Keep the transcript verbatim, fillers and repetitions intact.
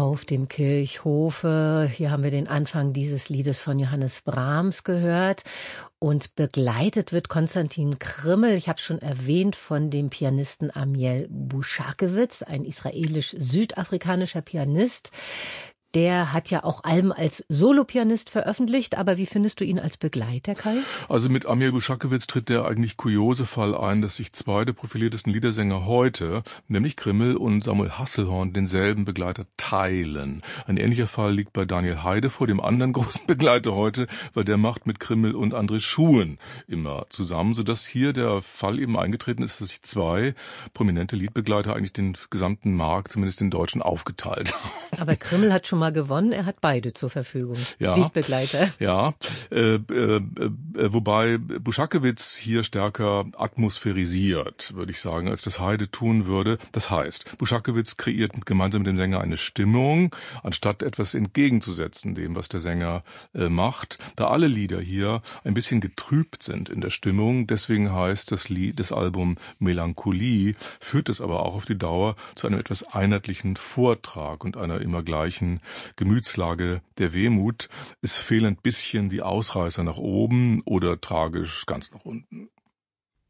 Auf dem Kirchhofe. Hier haben wir den Anfang dieses Liedes von Johannes Brahms gehört. Und begleitet wird Konstantin Krimmel, ich habe schon erwähnt, von dem Pianisten Amiel Buschakewitz, ein israelisch-südafrikanischer Pianist. Der hat ja auch Alben als Solopianist veröffentlicht, aber wie findest du ihn als Begleiter, Kai? Also mit Amiel Buschakewitz tritt der eigentlich kuriose Fall ein, dass sich zwei der profiliertesten Liedersänger heute, nämlich Krimmel und Samuel Hasselhorn, denselben Begleiter teilen. Ein ähnlicher Fall liegt bei Daniel Heide vor, dem anderen großen Begleiter heute, weil der macht mit Krimmel und André Schuhen immer zusammen, sodass hier der Fall eben eingetreten ist, dass sich zwei prominente Liedbegleiter eigentlich den gesamten Markt, zumindest den deutschen, aufgeteilt haben. Aber Krimmel hat schon mal gewonnen, er hat beide zur Verfügung, ja, Liedbegleiter. Ja, äh, äh, äh, wobei Buschakewitz hier stärker atmosphärisiert, würde ich sagen, als das Heide tun würde. Das heißt, Buschakewitz kreiert gemeinsam mit dem Sänger eine Stimmung, anstatt etwas entgegenzusetzen dem, was der Sänger äh, macht. Da alle Lieder hier ein bisschen getrübt sind in der Stimmung, deswegen heißt das Lied, das Album Melancholie, führt es aber auch auf die Dauer zu einem etwas einheitlichen Vortrag und einer immer gleichen Gemütslage der Wehmut. Es fehlen ein bisschen die Ausreißer nach oben oder tragisch ganz nach unten.